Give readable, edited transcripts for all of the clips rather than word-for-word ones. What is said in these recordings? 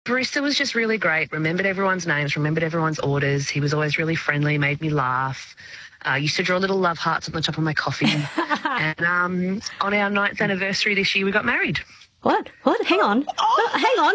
Barista was just really great, remembered everyone's names, remembered everyone's orders. He was always really friendly, made me laugh. Used to draw little love hearts on the top of my coffee. And on our 9th anniversary this year, we got married. What? Hang on. Hang on.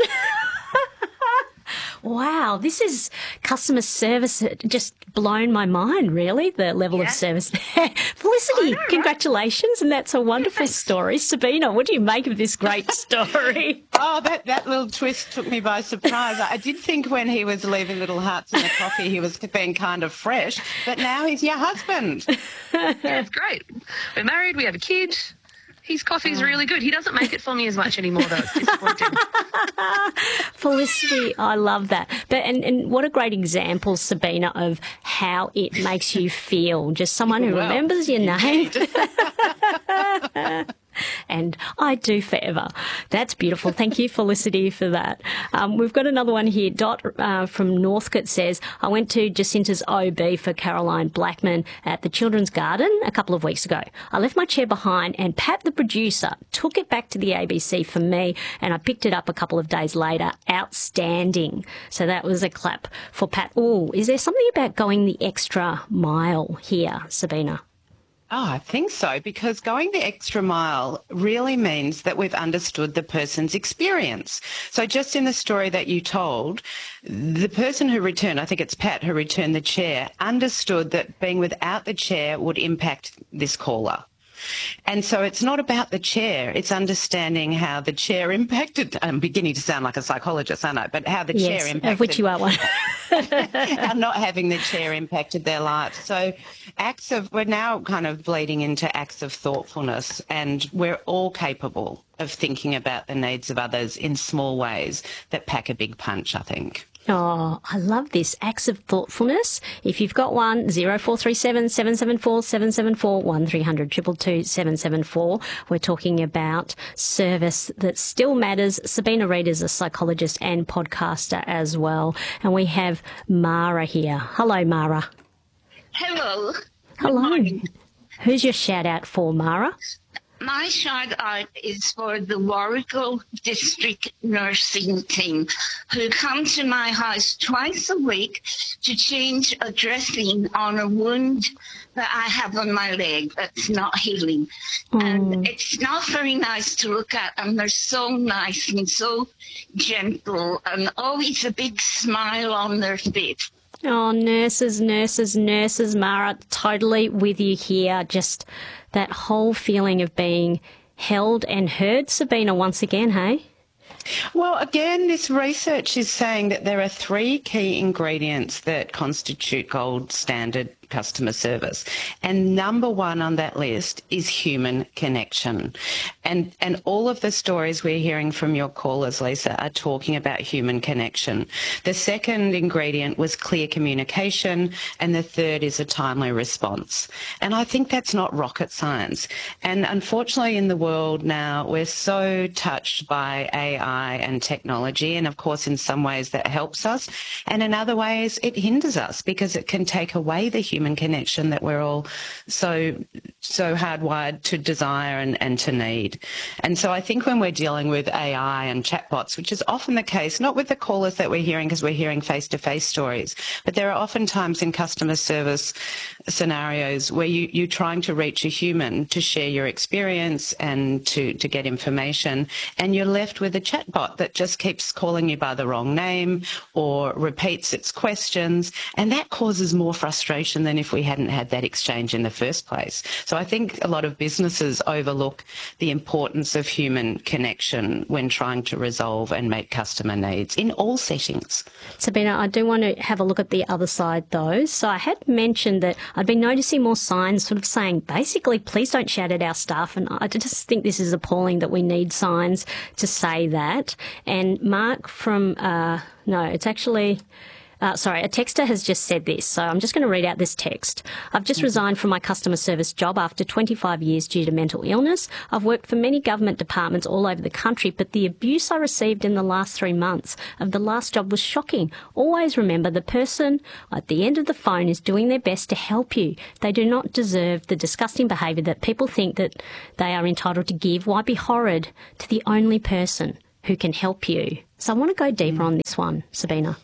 Wow, this is customer service. Just blown my mind, really, the level of service there. Felicity, know, congratulations, right? And that's a wonderful story. Sabina, what do you make of this great story? That little twist took me by surprise. I did think when he was leaving little hearts in the coffee, he was being kind of fresh, but now he's your husband. Yeah, it's great. We're married, we have a kid. His coffee's really good. He doesn't make it for me as much anymore, though. It's disappointing. Felicity, I love that. But and what a great example, Sabina, of how it makes you feel. Just someone who remembers your name. And I do forever. That's beautiful. Thank you, Felicity, for that. We've got another one here. Dot from Northcote says, I went to Jacinta's OB for Caroline Blackman at the Children's Garden a couple of weeks ago. I left my chair behind and Pat, the producer, took it back to the ABC for me and I picked it up a couple of days later. Outstanding. So that was a clap for Pat. Oh, is there something about going the extra mile here, Sabina? Oh, I think so, because going the extra mile really means that we've understood the person's experience. So just in the story that you told, the person who returned, I think it's Pat who returned the chair, understood that being without the chair would impact this caller. And so it's not about the chair, it's understanding how the chair impacted, I'm beginning to sound like a psychologist, aren't I, but how the chair impacted. Of which you are one. How not having the chair impacted their lives. So we're now kind of bleeding into acts of thoughtfulness, and we're all capable of thinking about the needs of others in small ways that pack a big punch, I think. Oh, I love this. Acts of thoughtfulness. If you've got one, 0437 774 774 1300 222 774. We're talking about service that still matters. Sabina Reid is a psychologist and podcaster as well. And we have Mara here. Hello, Mara. Hello. Hello. Who's your shout out for, Mara? My shout out is for the Warragul District Nursing Team, who come to my house twice a week to change a dressing on a wound that I have on my leg that's not healing. And it's not very nice to look at, and they're so nice and so gentle and always a big smile on their face. Oh, nurses, Mara, totally with you here. Just that whole feeling of being held and heard. Sabina, once again, hey? Well, again, this research is saying that there are 3 key ingredients that constitute gold standard customer service. And number 1 on that list is human connection. And all of the stories we're hearing from your callers, Lisa, are talking about human connection. The second ingredient was clear communication, and the third is a timely response. And I think that's not rocket science. And unfortunately in the world now, we're so touched by AI and technology, and of course in some ways that helps us, and in other ways it hinders us because it can take away the human connection that we're all so hardwired to desire and to need. And so I think when we're dealing with AI and chatbots, which is often the case, not with the callers that we're hearing because we're hearing face-to-face stories, but there are often times in customer service scenarios where you're trying to reach a human to share your experience and to get information, and you're left with a chatbot that just keeps calling you by the wrong name or repeats its questions, and that causes more frustration than if we hadn't had that exchange in the first place. So I think a lot of businesses overlook the importance of human connection when trying to resolve and meet customer needs in all settings. Sabina, I do want to have a look at the other side though. So I had mentioned that I'd been noticing more signs sort of saying, basically, please don't shout at our staff. And I just think this is appalling that we need signs to say that. And Mark from, a texter has just said this, so I'm just going to read out this text. I've just resigned from my customer service job after 25 years due to mental illness. I've worked for many government departments all over the country, but the abuse I received in the last 3 months of the last job was shocking. Always remember the person at the end of the phone is doing their best to help you. They do not deserve the disgusting behaviour that people think that they are entitled to give. Why be horrid to the only person who can help you. So I want to go deeper on this one, Sabina.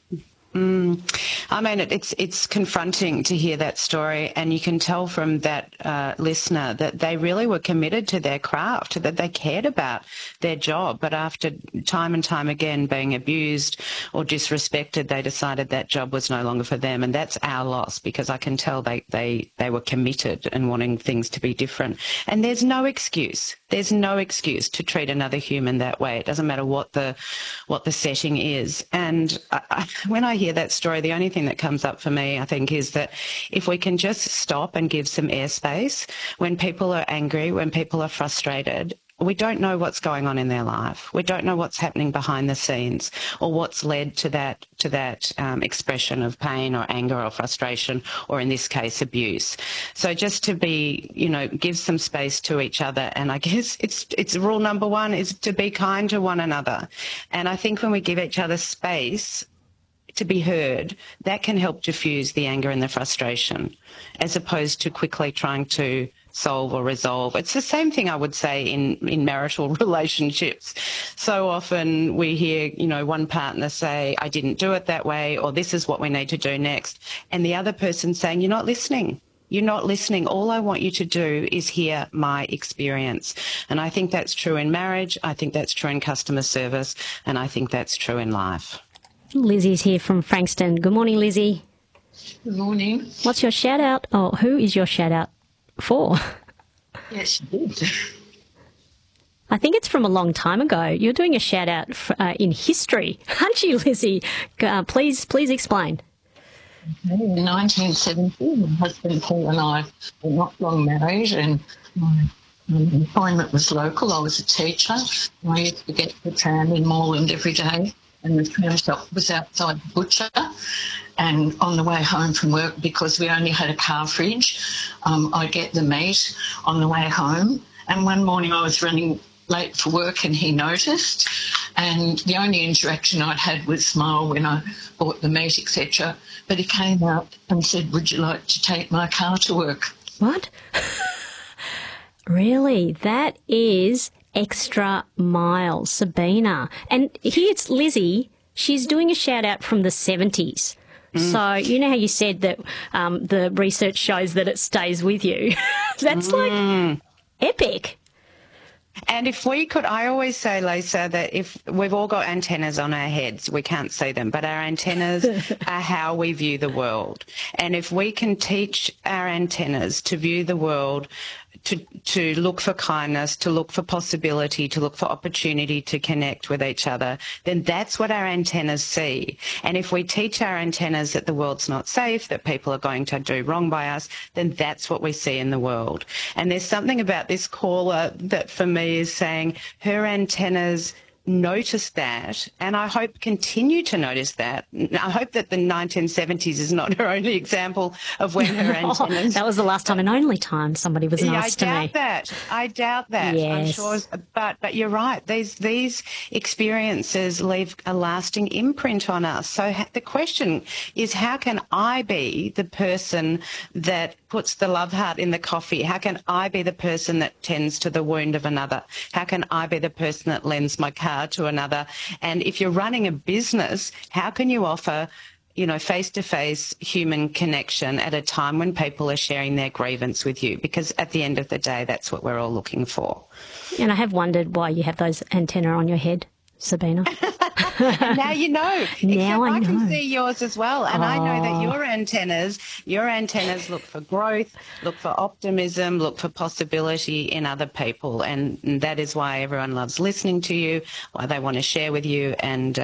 I mean, it's confronting to hear that story, and you can tell from that listener that they really were committed to their craft, that they cared about their job, but after time and time again being abused or disrespected, they decided that job was no longer for them, and that's our loss, because I can tell they were committed and wanting things to be different. And there's no excuse. There's no excuse to treat another human that way. It doesn't matter what the setting is. And when I hear that story, the only thing that comes up for me, I think, is that if we can just stop and give some airspace when people are angry, when people are frustrated, we don't know what's going on in their life. We don't know what's happening behind the scenes or what's led to that expression of pain or anger or frustration, or in this case, abuse. So just to be, give some space to each other. And I guess it's rule number one is to be kind to one another. And I think when we give each other space to be heard, that can help diffuse the anger and the frustration, as opposed to quickly trying to solve or resolve. It's the same thing, I would say, in marital relationships. So often we hear, one partner say, I didn't do it that way, or this is what we need to do next. And the other person saying, you're not listening. You're not listening. All I want you to do is hear my experience. And I think that's true in marriage. I think that's true in customer service. And I think that's true in life. Lizzie's here from Frankston. Good morning, Lizzie. Good morning. What's your shout out? Oh, who is your shout out for? Yes, you did. I think it's from a long time ago. You're doing a shout out in history, aren't you, Lizzie? Please explain. In 1970, my husband Paul and I were not long married, and my employment was local. I was a teacher. I used to get the tram in Moreland every day, and the tram stop was outside the butcher. And on the way home from work, because we only had a car fridge, I'd get the meat on the way home. And one morning I was running late for work and he noticed. And the only interaction I'd had was smile when I bought the meat, etc. But he came out and said, would you like to take my car to work? What? Really? That is extra miles, Sabina. And here it's Lizzie. She's doing a shout out from the 70s. So you know how you said that the research shows that it stays with you? That's like epic. And if we could, I always say, Lisa, that if we've all got antennas on our heads, we can't see them, but our antennas are how we view the world. And if we can teach our antennas to view the world, to look for kindness, to look for possibility, to look for opportunity to connect with each other, then that's what our antennas see. And if we teach our antennas that the world's not safe, that people are going to do wrong by us, then that's what we see in the world. And there's something about this caller that for me is saying her antennas notice that, and I hope continue to notice that. I hope that the 1970s is not her only example of when her antennas... That was the last time and only time somebody was nice to me. I doubt that. Yes. I'm sure, but you're right. These experiences leave a lasting imprint on us. So the question is, how can I be the person that puts the love heart in the coffee? How can I be the person that tends to the wound of another? How can I be the person that lends my car to another? And if you're running a business, how can you offer, face-to-face human connection at a time when people are sharing their grievance with you? Because at the end of the day, that's what we're all looking for. And I have wondered why you have those antennae on your head, Sabina. Now you know. Now I know. I can see yours as well. And I know that your antennas look for growth, look for optimism, look for possibility in other people. And that is why everyone loves listening to you, why they want to share with you. And,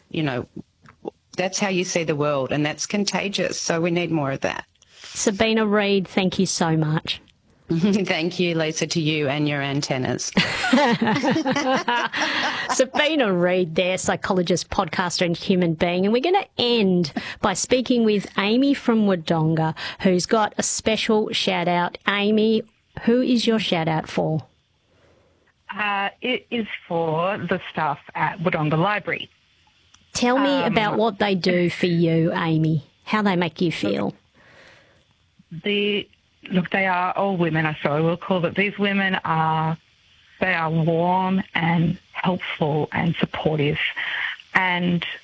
that's how you see the world. And that's contagious. So we need more of that. Sabina Reid, thank you so much. Thank you, Lisa, to you and your antennas. Sabina Reid there, psychologist, podcaster and human being. And we're going to end by speaking with Amy from Wodonga, who's got a special shout out. Amy, who is your shout out for? It is for the staff at Wodonga Library. Tell me about what they do for you, Amy, how they make you feel. Look, they are all women, so I will call that these women they are warm and helpful and supportive. And